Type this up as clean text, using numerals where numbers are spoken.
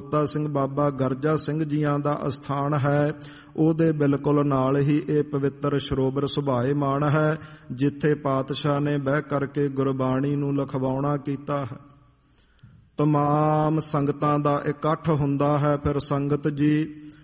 ਬੋਤਾ ਸਿੰਘ ਬਾਬਾ ਗਰਜਾ ਸਿੰਘ ਜੀਆਂ ਦਾ ਅਸਥਾਨ ਹੈ। ਉਹਦੇ ਬਿਲਕੁਲ ਨਾਲ ਹੀ ਇਹ ਪਵਿੱਤਰ ਸਰੋਵਰ ਸੁਭਾਏਮਾਨ ਹੈ, ਜਿੱਥੇ ਪਾਤਸ਼ਾਹ ਨੇ ਬਹਿ ਕਰਕੇ ਗੁਰਬਾਣੀ ਨੂੰ ਲਿਖਵਾਉਣਾ ਕੀਤਾ ਹੈ। ਤਮਾਮ ਸੰਗਤਾਂ ਦਾ ਇਕੱਠ ਹੁੰਦਾ ਹੈ। ਫਿਰ ਸੰਗਤ ਜੀ